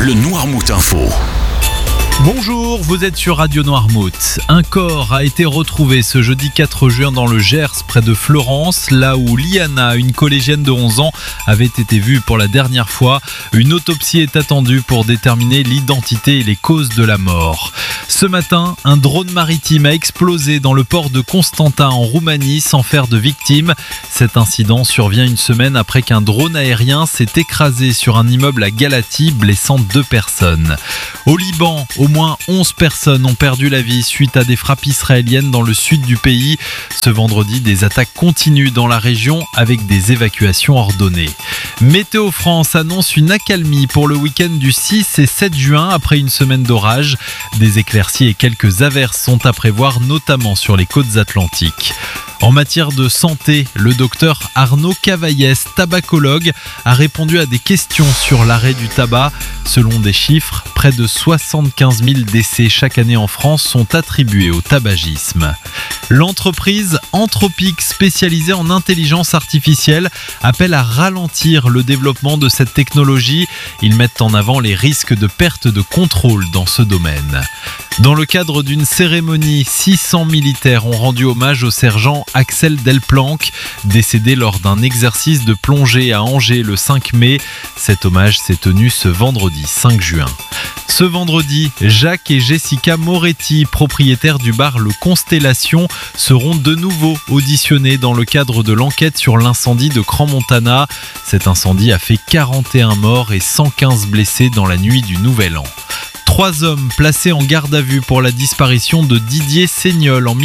le Noirmout Info. Bonjour, vous êtes sur Radio Noirmout. Un corps a été retrouvé ce jeudi 4 juin dans le Gers, près de Florence, là où Liana, une collégienne de 11 ans, avait été vue pour la dernière fois. Une autopsie est attendue pour déterminer l'identité et les causes de la mort. Ce matin, un drone maritime a explosé dans le port de Constanța en Roumanie sans faire de victimes. Cet incident survient une semaine après qu'un drone aérien s'est écrasé sur un immeuble à Galatie, blessant 2 personnes. Au Liban, au moins 11 personnes ont perdu la vie suite à des frappes israéliennes dans le sud du pays. Ce vendredi, des attaques continuent dans la région avec des évacuations ordonnées. Météo France annonce une accalmie pour le week-end du 6 et 7 juin après une semaine d'orage. Des éclaircies et quelques averses sont à prévoir, notamment sur les côtes atlantiques. En matière de santé, le docteur Arnaud Cavaillès, tabacologue, a répondu à des questions sur l'arrêt du tabac. Selon des chiffres, près de 75 000 décès chaque année en France sont attribués au tabagisme. L'entreprise Anthropic, spécialisée en intelligence artificielle, appelle à ralentir le développement de cette technologie. Ils mettent en avant les risques de perte de contrôle dans ce domaine. Dans le cadre d'une cérémonie, 600 militaires ont rendu hommage au sergent Axel Delplanque, décédé lors d'un exercice de plongée à Angers le 5 mai. Cet hommage s'est tenu ce vendredi 5 juin. Ce vendredi, Jacques et Jessica Moretti, propriétaires du bar Le Constellation, seront de nouveau auditionnés dans le cadre de l'enquête sur l'incendie de Crans-Montana. Cet incendie a fait 41 morts et 115 blessés dans la nuit du Nouvel An. 3 hommes placés en garde à vue pour la disparition de Didier Seignol en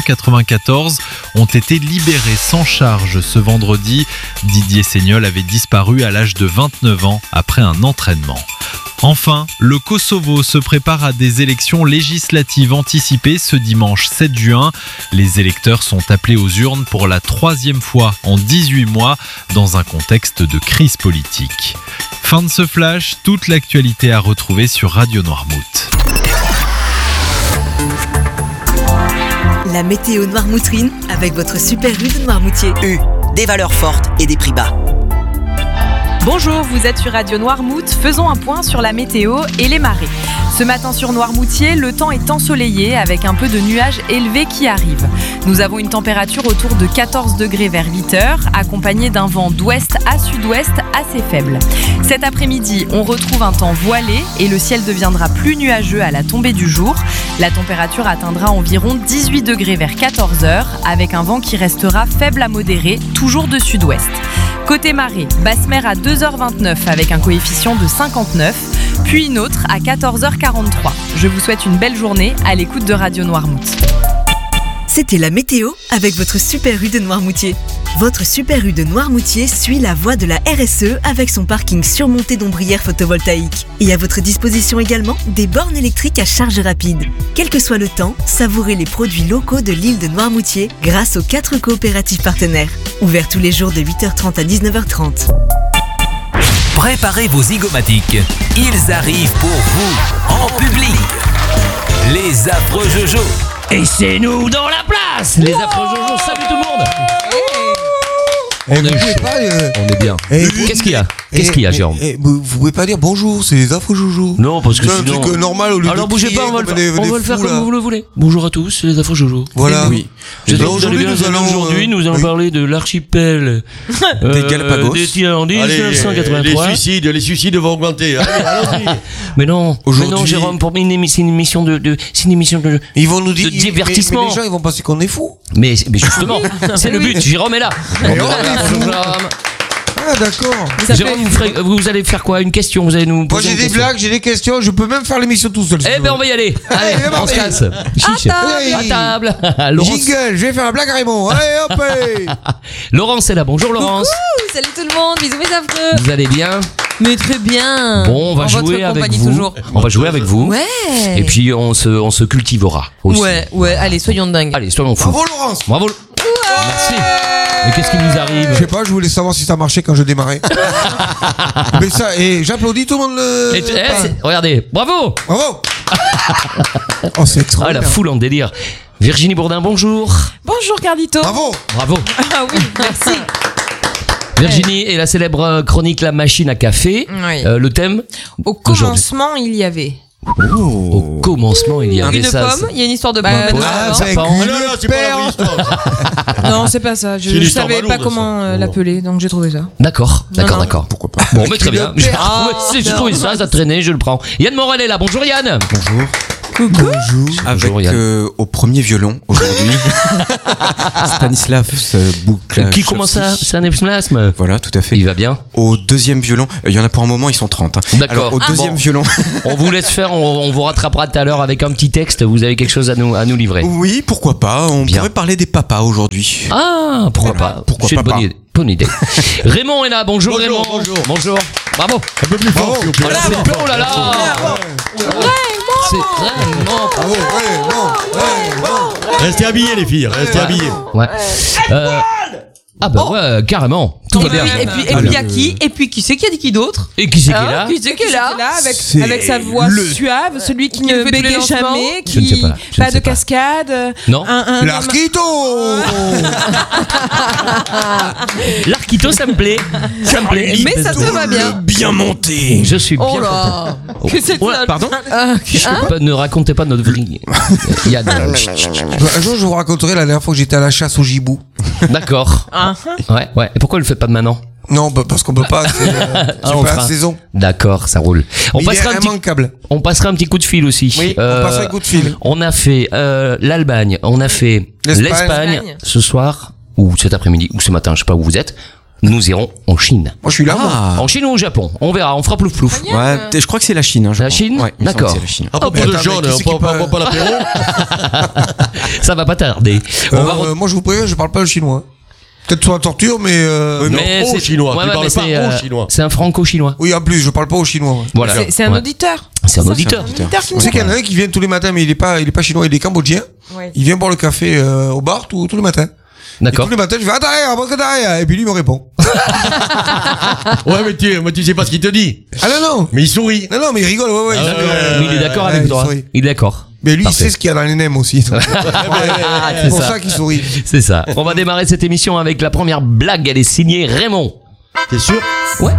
1994 ont été libérés sans charge ce vendredi. Didier Seignol avait disparu à l'âge de 29 ans après un entraînement. Enfin, le Kosovo se prépare à des élections législatives anticipées ce dimanche 7 juin. Les électeurs sont appelés aux urnes pour la 3e fois en 18 mois dans un contexte de crise politique. Fin de ce flash, toute l'actualité à retrouver sur Radio Noirmout. La météo noirmoutrine avec votre super U de Noirmoutier. U, des valeurs fortes et des prix bas. Bonjour, vous êtes sur Radio Noirmout, faisons un point sur la météo et les marées. Ce matin sur Noirmoutier, le temps est ensoleillé avec un peu de nuages élevés qui arrivent. Nous avons une température autour de 14 degrés vers 8h, accompagnée d'un vent d'ouest à sud-ouest assez faible. Cet après-midi, on retrouve un temps voilé et le ciel deviendra plus nuageux à la tombée du jour. La température atteindra environ 18 degrés vers 14h, avec un vent qui restera faible à modéré, toujours de sud-ouest. Côté marée, basse mer à 2h29 avec un coefficient de 59, puis une autre à 14h43. Je vous souhaite une belle journée à l'écoute de Radio Noirmout. C'était la météo avec votre super U de Noirmoutier. Votre super U de Noirmoutier suit la voie de la RSE avec son parking surmonté d'ombrières photovoltaïques. Et à votre disposition également des bornes électriques à charge rapide. Quel que soit le temps, savourez les produits locaux de l'île de Noirmoutier grâce aux 4 coopératives partenaires. Ouverts tous les jours de 8h30 à 19h30. Préparez vos zygomatiques. Ils arrivent pour vous, en public. Les affreux Jojo. Et c'est nous dans la place. Les affreux Jojo, salut tout le monde. On est chaud. On est bien. Qu'est-ce qu'il y a Qu'est-ce qu'il y a, Jérôme? Vous pouvez pas dire bonjour, c'est les affreux Jojo. Non, parce que c'est sinon... un truc normal au lieu Alors de bougez crier pas, on va le faire fous, comme là. vous le voulez. Bonjour à tous, c'est les affreux Jojo. Voilà. Oui. J'espère que vous allez bien. Aujourd'hui, Nous allons parler de l'archipel des Galapagos. des tiens en 1983. Les suicides vont augmenter. Allez, Mais non, Jérôme, pour c'est une émission de Ils vont nous dire de divertissement. Mais les gens ils vont penser qu'on est fous. Mais justement, c'est le but. Jérôme est là. Bonjour, Jérôme. Ah d'accord. Jérôme, vous allez faire quoi? Une question? Vous allez nous Moi poser j'ai des blagues, j'ai des questions, je peux même faire l'émission tout seul. Eh ben on va y aller. Allez, on se casse. Chiche. À table. Laurence. Jingle, je vais faire la blague à Raymond. Allez hop. Laurence est là. Bonjour Laurence. Coucou, salut tout le monde, bisous mes affreux. Vous allez bien? Mais très bien. Bon, on va jouer avec vous. Toujours. On va jouer avec vous. Ouais. Et puis on se cultivera aussi. Ouais, allez, soyons dingues. Allez, soyons fous. Bravo Laurence. Bravo. Merci. Mais qu'est-ce qui nous arrive? Je sais pas, je voulais savoir si ça marchait quand je démarrais. Mais ça, et j'applaudis tout le monde. Regardez, bravo. Bravo. Oh, c'est trop la bien. foule en délire. Virginie Bourdin, bonjour. Bonjour Carlito. Bravo. Bravo. Ah oui, merci. Virginie et la célèbre chronique La Machine à café. Oui. Le thème Au commencement, il y avait Au commencement, il y avait une ça. pomme. Il y a une histoire de Bah, pomme. avec non, une c'est pas la vraie histoire. Non, c'est pas ça. C'est Je une histoire savais pas balourde, comment ça. l'appeler, donc j'ai trouvé ça. D'accord, d'accord, non. d'accord. Pourquoi pas. Bon, mais très bien. Une J'ai trouvé ça traînait, je le prends. Yann Morel est là. Bonjour Yann. Bonjour. Avec Bonjour, Yann. au premier violon aujourd'hui Stanislas Boucla. Qui commence à c'est un éplasme. Voilà, tout à fait. Il va bien. Au deuxième violon, il y en a pour un moment, ils sont 30. Hein. D'accord. Alors, au deuxième violon. On vous laisse faire, on vous rattrapera tout à l'heure avec un petit texte. Vous avez quelque chose à nous livrer. Oui, pourquoi pas. On Bien. pourrait parler des papas aujourd'hui. Ah, pourquoi pas. Pourquoi C'est une pas. bonne idée. Raymond est là. Bonjour, Bonjour, Raymond. bonjour. Bonjour. Bravo. Un peu plus fort, s'il vous plaît. Voilà, oh là là. C'est vraiment. Bravo, Restez habillés, les filles. Restez habillés. Ouais. Ah bah ouais, carrément. Tout va bien. Et puis il y a qui? Et puis qui c'est qui a dit qui d'autre? Et qui c'est qui est là? Qui c'est qui est là? Avec sa voix suave, celui qui ne fait tous les bégaye lancements. jamais, Je ne sais qui pas, je ne pas sais de pas. cascade. Non. L'arquito. L'arquito, ça me plaît. Ça me plaît. Mais ça te va bien. Bien monté. Je suis bien Oh content. là. Que c'est Ouais, ça? Pardon Ne racontez pas notre vrille. Yann. Un jour, je vous raconterai la dernière fois que j'étais à la chasse au gibou. D'accord. Ouais, ouais. Et pourquoi elle le fait pas de maintenant? Non, bah, parce qu'on peut pas. C'est on pas fera. la saison. D'accord, ça roule. Il est immanquable. On passera un petit coup de fil aussi. Oui, on passera un coup de fil. On a fait l'Albanie, on a fait l'Espagne L'Espagne. ce soir ou cet après-midi ou ce matin, je sais pas où vous êtes. Nous irons en Chine. Moi, je suis là. moi. En Chine ou au Japon, on verra, on fera plouf plouf. Ouais, je crois que c'est la Chine. Hein, je La crois. Chine Ouais, il me semble D'accord. que c'est la Chine. À propos mais de attends, jaune, mais qui c'est qui on peut- pas l'apéro. Ça va pas tarder. On va Moi, je vous préviens, je parle pas le chinois. Peut-être sur la torture, mais. mais au c'est chinois. Tu parles mais pas c'est, au chinois. C'est un franco-chinois. Oui, en plus, je parle pas au chinois. Ouais. Voilà. C'est un Ouais. auditeur. C'est un auditeur. Qui Tu nous sais qu'il y en a un qui vient tous les matins, mais il est pas chinois, il est cambodgien. Ouais. Il vient boire le café au bar tous les matins. Et D'accord. tous les matins, je fais Ataria, et puis lui il me répond. Ouais, mais tu sais pas ce qu'il te dit. Ah non, Mais il sourit. non, mais il rigole, ouais, Ah il ouais, rigole. Mais il est d'accord Ouais, avec il toi. sourit. Il est d'accord. Mais lui, Parfait. il sait ce qu'il y a dans les nems aussi. donc. c'est C'est pour ça. ça qu'il sourit. C'est ça. On va démarrer cette émission avec la première blague. Elle est signée Raymond. T'es sûr? Ouais.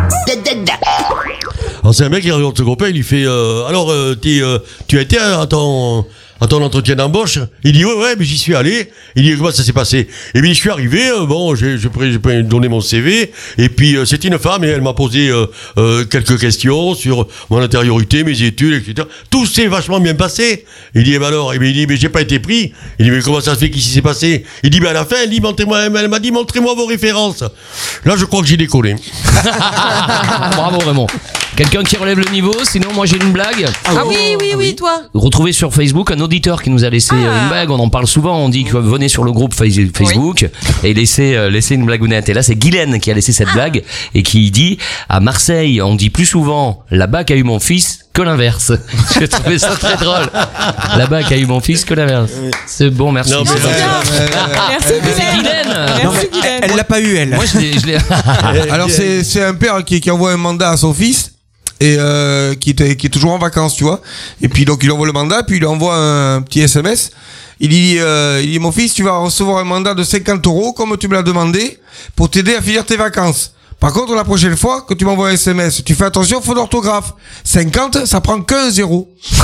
Alors c'est un mec qui regarde son copain, il lui fait alors tu as été à ton entretien d'embauche? Il dit ouais mais j'y suis allé. Il dit comment ça s'est passé? Et bien je suis arrivé, bon j'ai donné mon CV et puis c'est une femme et elle m'a posé quelques questions sur mon intériorité, mes études, etc. Tout s'est vachement bien passé. Il dit il dit mais j'ai pas été pris. Il dit mais comment ça se fait, qu'est-ce qui s'est passé? Il dit à la fin elle m'a dit montrez-moi vos références. Là je crois que j'ai décollé. Bravo Raymond. Quelqu'un qui relève le niveau, sinon moi j'ai une blague. Ah oui, toi. Retrouvez sur Facebook un auditeur qui nous a laissé une blague, on en parle souvent, on dit que venez sur le groupe Facebook et laissez une blagounette. Et là c'est Guylaine qui a laissé cette blague et qui dit à Marseille on dit plus souvent là-bas qu'a eu mon fils que l'inverse. J'ai trouvé ça très drôle. Là-bas qu'a eu mon fils que l'inverse. C'est bon, merci. Non, mais C'est Merci c'est Guylaine. Merci Guylaine. Elle l'a pas eu, elle. Moi je l'ai. Alors c'est un père qui envoie un mandat à son fils et qui est toujours en vacances, tu vois. Et puis donc il envoie le mandat, puis il lui envoie un petit SMS. Il dit mon fils, tu vas recevoir un mandat de 50 € comme tu me l'as demandé pour t'aider à finir tes vacances. Par contre, la prochaine fois que tu m'envoies un SMS, tu fais attention, faute d'orthographe. 50, ça prend qu'un 0.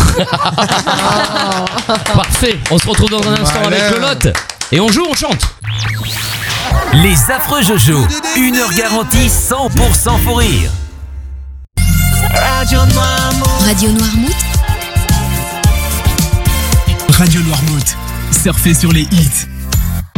Parfait. On se retrouve dans un instant Voilà. avec Lolotte et on joue, on chante. Les affreux Jojo. 1 heure garantie 100% fou rire. Radio Noirmouth. Radio Noirmouth. Surfez sur les hits.